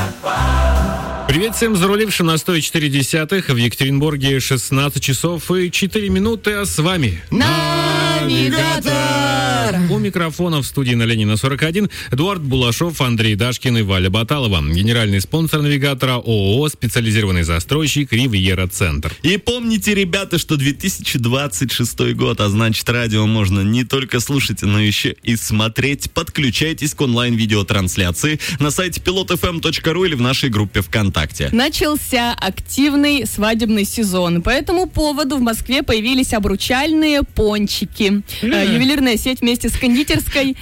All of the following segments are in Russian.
Привет всем зарулившим на 104.10. В Екатеринбурге 16 часов и 4 минуты, а с вами Навигатор! У микрофона в студии на Ленина 41 Эдуард Булашов, Андрей Дашкин и Валя Баталова. Генеральный спонсор Навигатора ООО «Специализированный застройщик Ривьера Центр». И помните, ребята, что 2026 год, а значит, радио можно не только слушать, но еще и смотреть. Подключайтесь к онлайн-видеотрансляции на сайте pilotfm.ru или в нашей группе ВКонтакте. Начался активный свадебный сезон. По этому поводу в Москве появились обручальные пончики. Ювелирная сеть вместе с кондитерской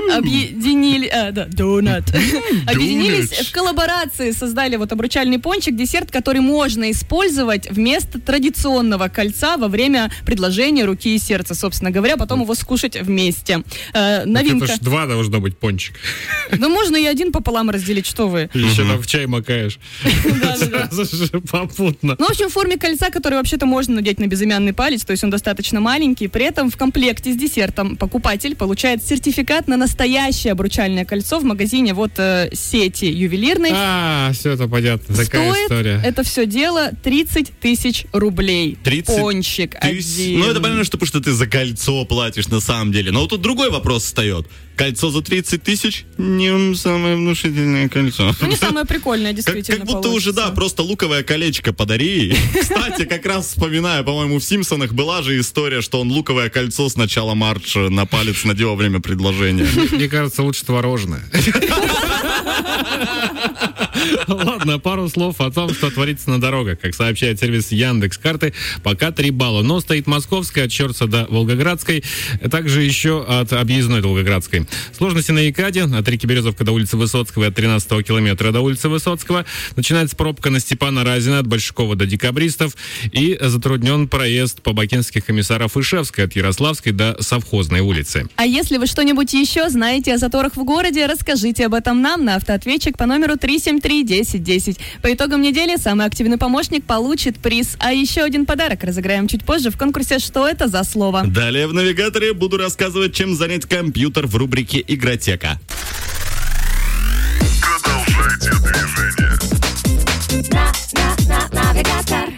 объединились в коллаборации, создали вот обручальный пончик, десерт, который можно использовать вместо традиционного кольца во время предложения руки и сердца, собственно говоря, потом его скушать вместе. Новинка. Это ж 2 должно быть пончик. Ну, можно и один пополам разделить, что вы. Еще там в чай макаешь. Сразу же попутно. Ну, в общем, в форме кольца, который вообще-то можно надеть на безымянный палец, то есть он достаточно маленький. При этом в комплекте с десертом покупатель получает сертификат на настоящее обручальное кольцо в магазине вот сети ювелирной. Все это понятно. Такая Стоит история. это все дело 30 тысяч рублей. 30 пончик один. Ну, это понятно, что, потому что ты за кольцо платишь на самом деле. Но вот тут другой вопрос встает. Кольцо за 30 тысяч не самое внушительное кольцо. Ну, не самое прикольное, действительно. Как будто уже, да, просто луковое колечко подари. Кстати, как раз вспоминаю, по-моему, в «Симпсонах» была же история, что он луковое кольцо сначала Мардж на палец надел во время предложения. Мне кажется, лучше творожное. Ладно, пару слов о том, что творится на дорогах. Как сообщает сервис Яндекс.Карты, пока 3 балла. Но стоит Московская от Щерса до Волгоградской, также еще от объездной до Волгоградской. Сложности на ЕКАДе от реки Березовка до улицы Высоцкого и от 13 километра до улицы Высоцкого. Начинается пробка на Степана Разина от Большакова до Декабристов. И затруднен проезд по Бакинских комиссаров Ишевской от Ярославской до Совхозной улицы. А если вы что-нибудь еще знаете о заторах в городе, расскажите об этом нам на автоответчик по номеру 373-1010. По итогам недели самый активный помощник получит приз. А еще один подарок разыграем чуть позже в конкурсе «Что это за слово?». Далее в «Навигаторе» буду рассказывать, чем занять компьютер в рубрике «Игротека». Продолжайте движение. Навигатор.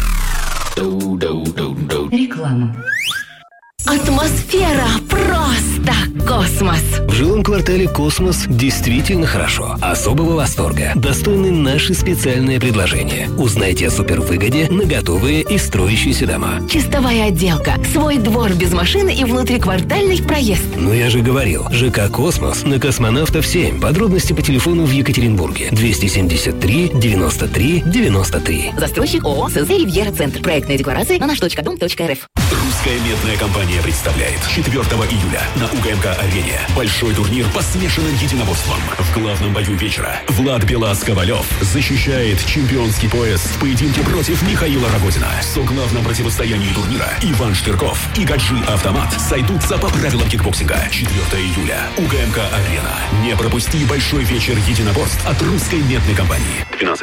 Реклама. Атмосфера просто космос. В жилом квартале «Космос» действительно хорошо. Особого восторга достойны наши специальные предложения. Узнайте о супервыгоде на готовые и строящиеся дома. Чистовая отделка, свой двор без машины и внутриквартальный проезд. Ну я же говорил, ЖК «Космос» на Космонавтов 7. Подробности по телефону в Екатеринбурге 273 93 93. Застройщик ООО СЗ «Ривьера Центр». Проектная декларация на наш.дом.рф. Русская медная компания представляет 4 июля на УГМК-арене большой турнир по смешанным единоборствам. В главном бою вечера Влад Белас-Ковалев защищает чемпионский пояс в поединке против Михаила Рогозина. В соглавном противостоянии турнира Иван Штырков и Гаджи Автомат сойдутся по правилам кикбоксинга. 4 июля УГМК-арена. Не пропусти большой вечер единоборств от Русской медной компании. 12+.